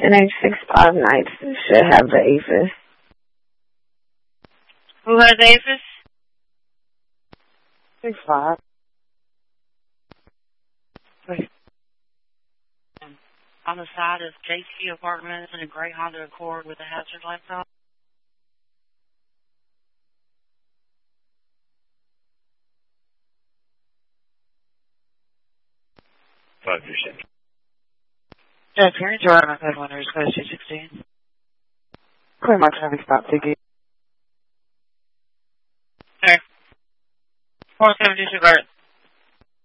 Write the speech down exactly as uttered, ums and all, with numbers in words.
N H six five nights should have the APHIS. Who has APHIS? six five. On the side of J C Apartments and a gray Honda Accord with a hazard lights on. Five percent. Yeah, parents are on my code one, code two sixteen. Clear my traffic stop ticket. Okay. four seventy-two Garden.